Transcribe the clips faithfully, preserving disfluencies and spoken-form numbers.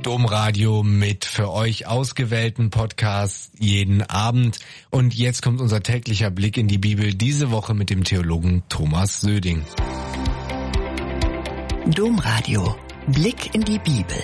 Domradio mit für euch ausgewählten Podcasts jeden Abend. Und jetzt kommt unser täglicher Blick in die Bibel, diese Woche mit dem Theologen Thomas Söding. Domradio. Blick in die Bibel.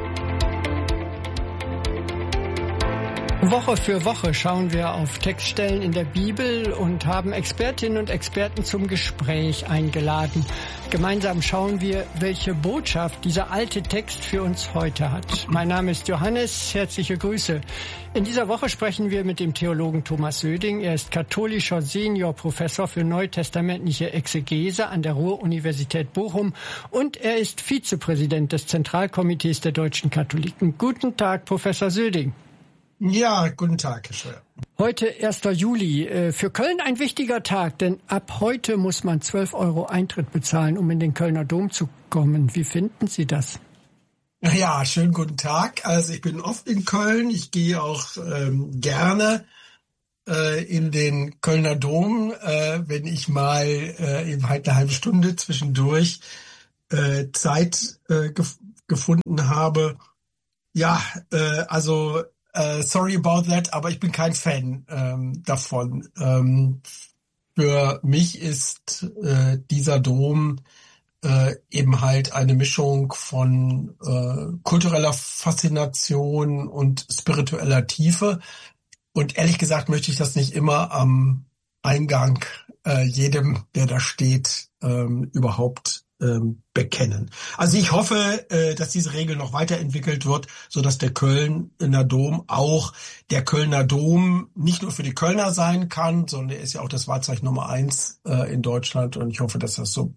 Woche für Woche schauen wir auf Textstellen in der Bibel und haben Expertinnen und Experten zum Gespräch eingeladen. Gemeinsam schauen wir, welche Botschaft dieser alte Text für uns heute hat. Mein Name ist Johannes, herzliche Grüße. In dieser Woche sprechen wir mit dem Theologen Thomas Söding. Er ist katholischer Seniorprofessor für neutestamentliche Exegese an der Ruhr-Universität Bochum und er ist Vizepräsident des Zentralkomitees der deutschen Katholiken. Guten Tag, Professor Söding. Ja, guten Tag, Herr Scheuer. Heute erster Juli. Für Köln ein wichtiger Tag, denn ab heute muss man zwölf Euro Eintritt bezahlen, um in den Kölner Dom zu kommen. Wie finden Sie das? Ja, schönen guten Tag. Also ich bin oft in Köln. Ich gehe auch ähm, gerne äh, in den Kölner Dom, äh, wenn ich mal äh, eben halt eine halbe Stunde zwischendurch äh, Zeit äh, gef- gefunden habe. Ja, äh, also Uh, sorry about that, aber ich bin kein Fan ähm, davon. Ähm, für mich ist äh, dieser Dom äh, eben halt eine Mischung von äh, kultureller Faszination und spiritueller Tiefe. Und ehrlich gesagt möchte ich das nicht immer am Eingang äh, jedem, der da steht, ähm, überhaupt ähm, bekennen. Also ich hoffe, äh, dass diese Regel noch weiterentwickelt wird, so dass der Kölner Dom auch der Kölner Dom nicht nur für die Kölner sein kann, sondern er ist ja auch das Wahrzeichen Nummer eins äh, in Deutschland. Und ich hoffe, dass das so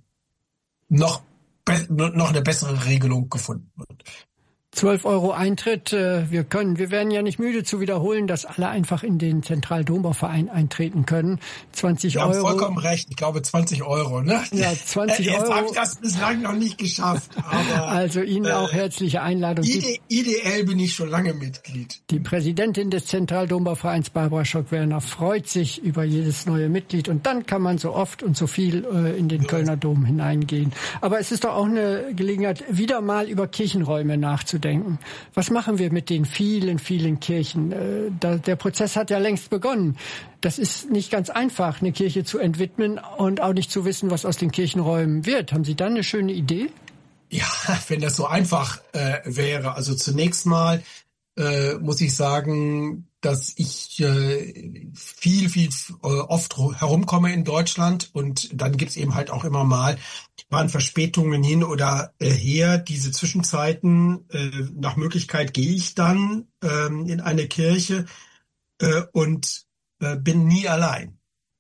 noch be- noch eine bessere Regelung gefunden wird. zwölf Euro Eintritt. Wir können, wir werden ja nicht müde zu wiederholen, dass alle einfach in den Zentraldombauverein eintreten können. zwanzig Euro. Sie haben vollkommen recht. Ich glaube zwanzig Euro, ne? Ja, zwanzig Jetzt Euro. Jetzt habe ich das bislang noch nicht geschafft. Aber, also Ihnen äh, auch herzliche Einladung. Ide- ideell bin ich schon lange Mitglied. Die Präsidentin des Zentraldombauvereins, Barbara Schock-Werner, freut sich über jedes neue Mitglied. Und dann kann man so oft und so viel äh, in den ja. Kölner Dom hineingehen. Aber es ist doch auch eine Gelegenheit, wieder mal über Kirchenräume nachzudenken. Denken. Was machen wir mit den vielen, vielen Kirchen? Der Prozess hat ja längst begonnen. Das ist nicht ganz einfach, eine Kirche zu entwidmen und auch nicht zu wissen, was aus den Kirchenräumen wird. Haben Sie da eine schöne Idee? Ja, wenn das so einfach äh, wäre. Also zunächst mal äh, muss ich sagen, dass ich äh, viel, viel äh, oft herumkomme in Deutschland und dann gibt's eben halt auch immer mal waren Verspätungen hin oder äh, her. Diese Zwischenzeiten, äh, nach Möglichkeit gehe ich dann ähm, in eine Kirche äh, und äh, bin nie allein.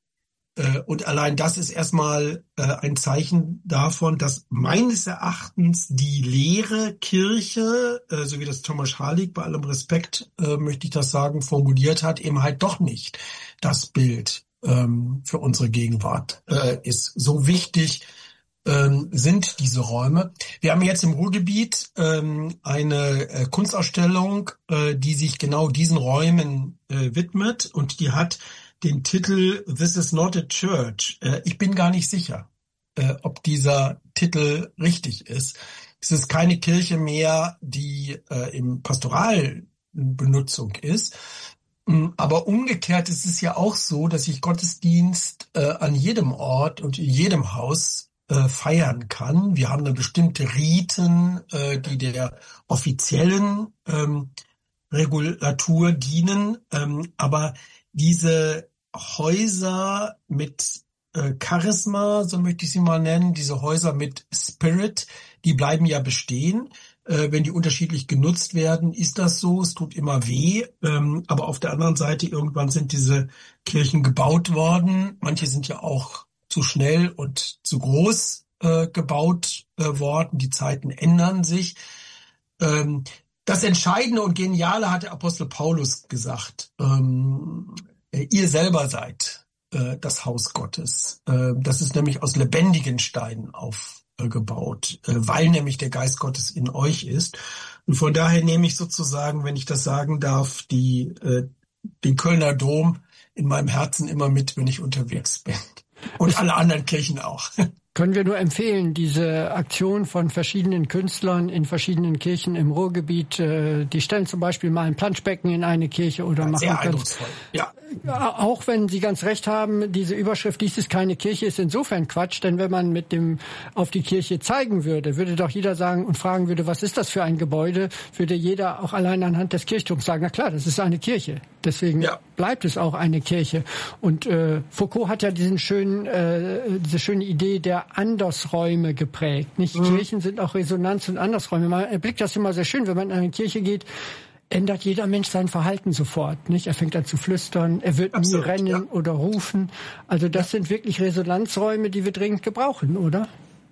Äh, und allein das ist erstmal äh, ein Zeichen davon, dass meines Erachtens die leere Kirche, äh, so wie das Thomas Harlig, bei allem Respekt äh, möchte ich das sagen, formuliert hat, eben halt doch nicht das Bild ähm, für unsere Gegenwart äh, ist. So wichtig ähm, sind diese Räume. Wir haben jetzt im Ruhrgebiet ähm, eine äh, Kunstausstellung, äh, die sich genau diesen Räumen äh, widmet und die hat den Titel This is not a church. Äh, ich bin gar nicht sicher, äh, ob dieser Titel richtig ist. Es ist keine Kirche mehr, die äh, im Pastoralbenutzung ist. Aber umgekehrt ist es ja auch so, dass ich Gottesdienst äh, an jedem Ort und in jedem Haus äh, feiern kann. Wir haben dann bestimmte Riten, äh, die der offiziellen ähm, Regulatur dienen. Ähm, aber diese Häuser mit äh, Charisma, so möchte ich sie mal nennen, diese Häuser mit Spirit, die bleiben ja bestehen. Äh, wenn die unterschiedlich genutzt werden, ist das so. Es tut immer weh. Ähm, aber auf der anderen Seite, irgendwann sind diese Kirchen gebaut worden. Manche sind ja auch zu schnell und zu groß äh, gebaut äh, worden. Die Zeiten ändern sich. Ähm, das Entscheidende und Geniale hat der Apostel Paulus gesagt. Ähm, ihr selber seid äh, das Haus Gottes. Äh, das ist nämlich aus lebendigen Steinen aufgebaut, äh, weil nämlich der Geist Gottes in euch ist. Und von daher nehme ich sozusagen, wenn ich das sagen darf, die äh, den Kölner Dom in meinem Herzen immer mit, wenn ich unterwegs bin. Und alle anderen Kirchen auch. Können wir nur empfehlen, diese Aktion von verschiedenen Künstlern in verschiedenen Kirchen im Ruhrgebiet. Die stellen zum Beispiel mal ein Planschbecken in eine Kirche oder machen sehr eindrucksvoll. Ja. Auch wenn Sie ganz recht haben, diese Überschrift, dies ist keine Kirche, ist insofern Quatsch, denn wenn man mit dem auf die Kirche zeigen würde, würde doch jeder sagen und fragen würde, was ist das für ein Gebäude, würde jeder auch allein anhand des Kirchturms sagen, na klar, das ist eine Kirche. Deswegen ja. bleibt es auch eine Kirche. Und äh, Foucault hat ja diesen schönen, äh, diese schöne Idee der Andersräume geprägt. Nicht mhm. Kirchen sind auch Resonanz- und Andersräume. Man erblickt das immer sehr schön, wenn man in eine Kirche geht, ändert jeder Mensch sein Verhalten sofort. Nicht? Er fängt an zu flüstern, er wird Absolut, nie rennen ja. oder rufen. Also das ja. sind wirklich Resonanzräume, die wir dringend gebrauchen, oder?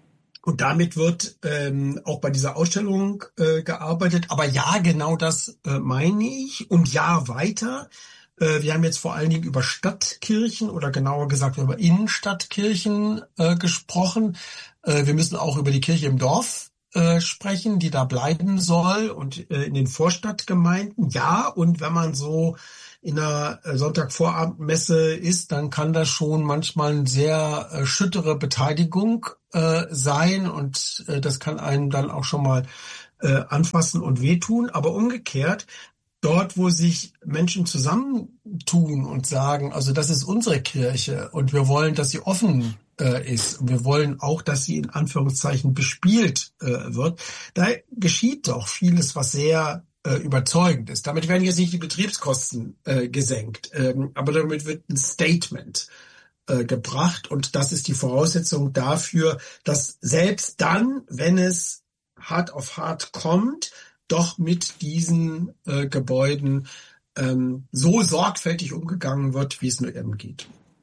Und damit wird ähm, auch bei dieser Ausstellung äh, gearbeitet. Aber ja, genau das äh, meine ich. Und ja, weiter. Äh, wir haben jetzt vor allen Dingen über Stadtkirchen oder genauer gesagt über Innenstadtkirchen äh, gesprochen. Äh, wir müssen auch über die Kirche im Dorf Äh, sprechen, die da bleiben soll und äh, in den Vorstadtgemeinden. Ja, und wenn man so in einer äh, Sonntagvorabendmesse ist, dann kann das schon manchmal eine sehr äh, schüttere Beteiligung äh, sein und äh, das kann einen dann auch schon mal äh, anfassen und wehtun. Aber umgekehrt, dort, wo sich Menschen zusammentun und sagen, also das ist unsere Kirche und wir wollen, dass sie offen ist. Wir wollen auch, dass sie in Anführungszeichen bespielt äh, wird. Da geschieht doch vieles, was sehr äh, überzeugend ist. Damit werden jetzt nicht die Betriebskosten äh, gesenkt, ähm, aber damit wird ein Statement äh, gebracht und das ist die Voraussetzung dafür, dass selbst dann, wenn es hart auf hart kommt, doch mit diesen äh, Gebäuden ähm, so sorgfältig umgegangen wird, wie es nur eben geht.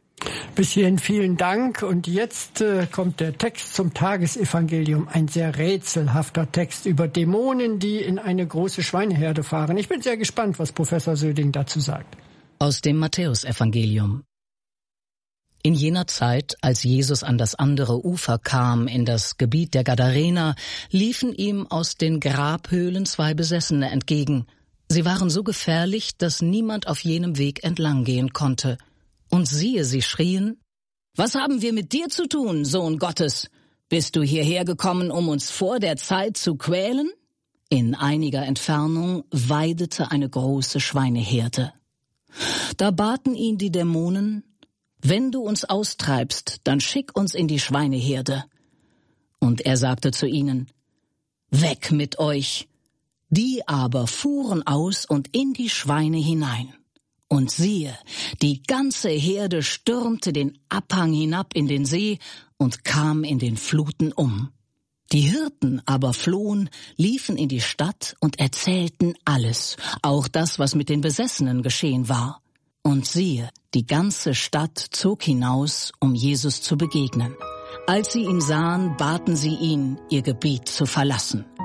Bis hierhin vielen Dank und jetzt äh, kommt der Text zum Tagesevangelium, ein sehr rätselhafter Text über Dämonen, die in eine große Schweineherde fahren. Ich bin sehr gespannt, was Professor Söding dazu sagt. Aus dem Matthäusevangelium. In jener Zeit, als Jesus an das andere Ufer kam, in das Gebiet der Gadarener, liefen ihm aus den Grabhöhlen zwei Besessene entgegen. Sie waren so gefährlich, dass niemand auf jenem Weg entlang gehen konnte. Und siehe, sie schrien, »Was haben wir mit dir zu tun, Sohn Gottes? Bist du hierher gekommen, um uns vor der Zeit zu quälen?« In einiger Entfernung weidete eine große Schweineherde. Da baten ihn die Dämonen, »Wenn du uns austreibst, dann schick uns in die Schweineherde.« Und er sagte zu ihnen, »Weg mit euch!« Die aber fuhren aus und in die Schweine hinein. Und siehe, die ganze Herde stürmte den Abhang hinab in den See und kam in den Fluten um. Die Hirten aber flohen, liefen in die Stadt und erzählten alles, auch das, was mit den Besessenen geschehen war. Und siehe, die ganze Stadt zog hinaus, um Jesus zu begegnen. Als sie ihn sahen, baten sie ihn, ihr Gebiet zu verlassen.